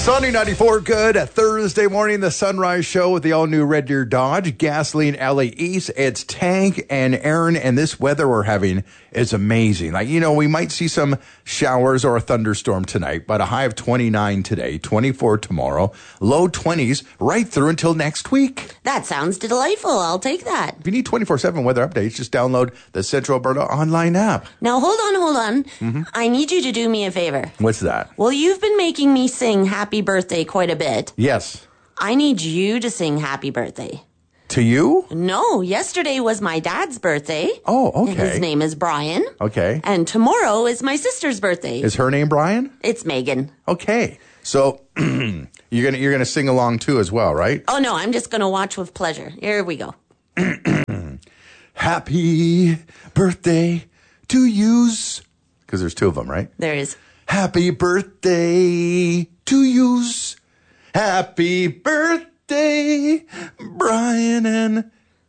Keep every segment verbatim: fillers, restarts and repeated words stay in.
Sunny ninety-four, good Thursday morning, the Sunrise Show with the all-new Red Deer Dodge, Gasoline Alley East. It's Tank and Aaron, and this weather we're having is amazing. Like, you know, we might see some showers or a thunderstorm tonight, but a high of twenty-nine today, twenty-four tomorrow, low twenties right through until next week. That sounds delightful. I'll take that. If you need twenty-four seven weather updates, just download the Central Alberta online app. Now, hold on, hold on. Mm-hmm. I need you to do me a favor. What's that? Well, you've been making me sing Happy Birthday quite a bit. Yes. I need you to sing Happy Birthday. To you? No, yesterday was my dad's birthday. Oh, okay. His name is Brian. Okay. And tomorrow is my sister's birthday. Is her name Brian? It's Megan. Okay. So you're gonna you're gonna sing along too as well, right? Oh no, I'm just gonna watch with pleasure. Here we go. Happy birthday to yous. Because there's two of them, right? There is. Happy birthday to yous. Happy birthday, Brian and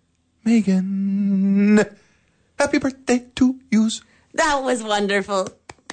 Megan. Happy birthday to yous. That was wonderful.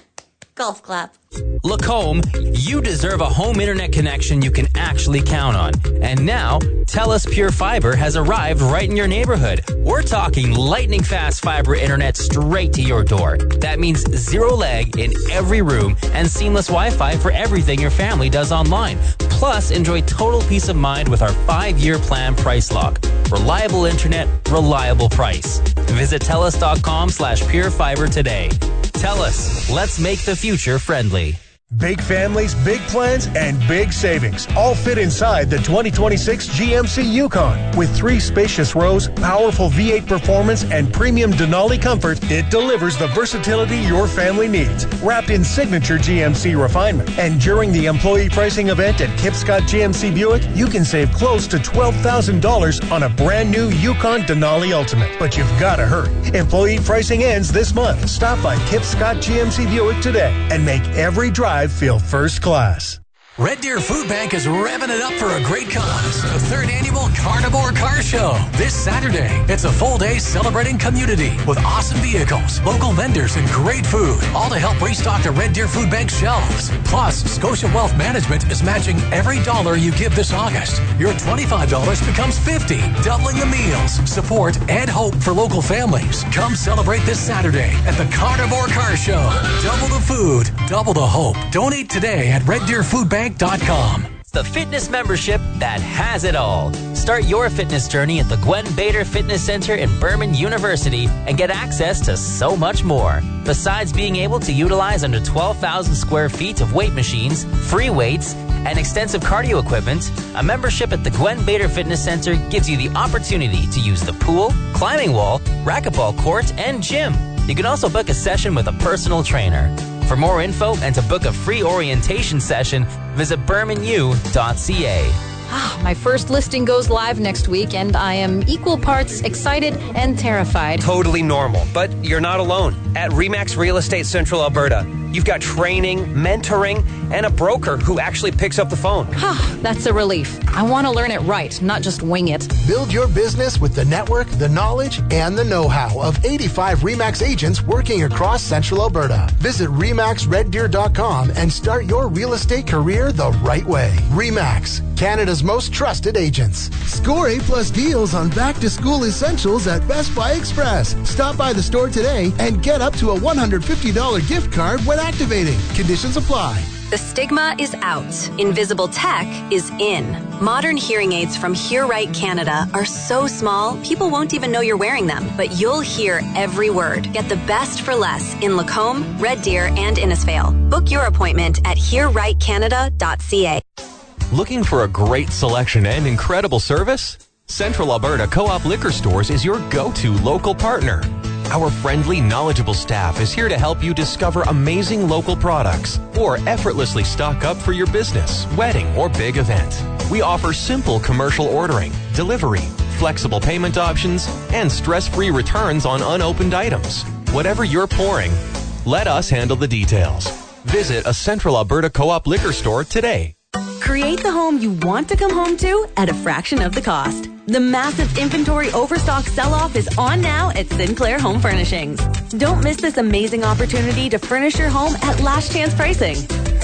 Golf clap. Lacombe, you deserve a home internet connection you can actually count on. And now, TELUS Pure Fiber has arrived right in your neighborhood. We're talking lightning fast fiber internet straight to your door. That means zero lag in every room and seamless Wi-Fi for everything your family does online. Plus, enjoy total peace of mind with our five-year plan price lock. Reliable internet, reliable price. Visit TELUS.com slash Pure Fiber today. TELUS, let's make the future friendly. Big families, big plans, and big savings all fit inside the twenty twenty-six G M C Yukon. With three spacious rows, powerful V eight performance, and premium Denali comfort, it delivers the versatility your family needs, wrapped in signature G M C refinement. And during the employee pricing event at Kipscott G M C Buick, you can save close to twelve thousand dollars on a brand new Yukon Denali Ultimate. But you've got to hurry. Employee pricing ends this month. Stop by Kipscott G M C Buick today and make every drive feel first class. Red Deer Food Bank is revving it up for a great cause. The third annual Carnivore Car Show. This Saturday, it's a full day celebrating community with awesome vehicles, local vendors, and great food. All to help restock the Red Deer Food Bank shelves. Plus, Scotia Wealth Management is matching every dollar you give this August. Your twenty-five dollars becomes fifty dollars, doubling the meals, support, and hope for local families. Come celebrate this Saturday at the Carnivore Car Show. Double the food, double the hope. Donate today at red deer food bank dot com. The fitness membership that has it all. Start your fitness journey at the Gwen Bader Fitness Center in Berman University and get access to so much more. Besides being able to utilize under twelve thousand square feet of weight machines, free weights, and extensive cardio equipment, a membership at the Gwen Bader Fitness Center gives you the opportunity to use the pool, climbing wall, racquetball court, and gym. You can also book a session with a personal trainer. For more info and to book a free orientation session, visit berman u dot c a. Ah, my first listing goes live next week, and I am equal parts excited and terrified. Totally normal, but you're not alone. At RE/MAX Real Estate Central Alberta, you've got training, mentoring, and a broker who actually picks up the phone. Ah, that's a relief. I want to learn it right, not just wing it. Build your business with the network, the knowledge, and the know-how of eighty-five RE/MAX agents working across Central Alberta. Visit remax red deer dot com and start your real estate career the right way. RE/MAX, Canada's most trusted agents. Score A-plus deals on back-to-school essentials at Best Buy Express. Stop by the store today and get up to a one hundred fifty dollars gift card when activating. Conditions apply. The stigma is out. Invisible tech is in. Modern hearing aids from Hear Right Canada are so small, people won't even know you're wearing them. But you'll hear every word. Get the best for less in Lacombe, Red Deer, and Innisfail. Book your appointment at hear right canada dot c a. Looking for a great selection and incredible service? Central Alberta Co-op Liquor Stores is your go-to local partner. Our friendly, knowledgeable staff is here to help you discover amazing local products or effortlessly stock up for your business, wedding, or big event. We offer simple commercial ordering, delivery, flexible payment options, and stress-free returns on unopened items. Whatever you're pouring, let us handle the details. Visit a Central Alberta Co-op Liquor Store today. Create the home you want to come home to at a fraction of the cost. The massive inventory overstock sell-off is on now at Sinclair Home Furnishings. Don't miss this amazing opportunity to furnish your home at last chance pricing.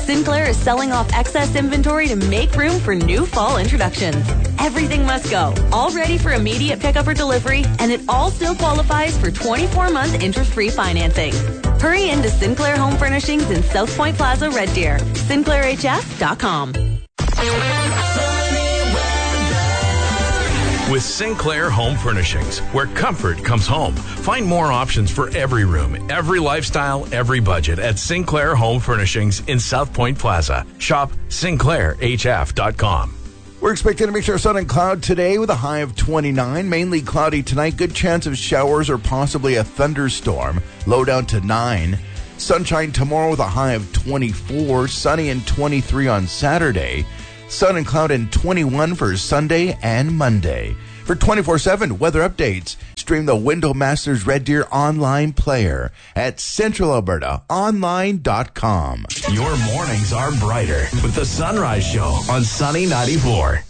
Sinclair is selling off excess inventory to make room for new fall introductions. Everything must go, all ready for immediate pickup or delivery, and it all still qualifies for twenty-four month interest-free financing. Hurry into Sinclair Home Furnishings in South Point Plaza, Red Deer. Sinclair H F dot com. With Sinclair Home Furnishings, where comfort comes home. Find more options for every room, every lifestyle, every budget at Sinclair Home Furnishings in South Point Plaza. Shop Sinclair H F dot com. We're expecting a mixture of sun and cloud today with a high of twenty-nine. Mainly cloudy tonight. Good chance of showers or possibly a thunderstorm. Low down to nine. Sunshine tomorrow with a high of twenty-four. Sunny and twenty-three on Saturday. Sun and cloud and twenty-one for Sunday and Monday. For twenty-four seven weather updates, stream the Window Masters Red Deer online player at central alberta online dot com. Your mornings are brighter with the Sunrise Show on Sunny ninety-four.